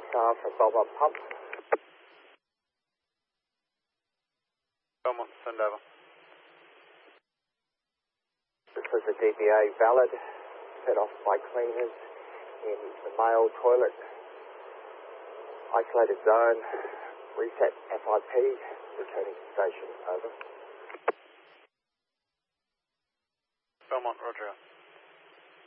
for Belmont Pump. Belmont, send over. This was a DBA valid, set off by cleaners in the male toilet. Isolated zone, reset FIP, returning to station, over. Belmont, roger.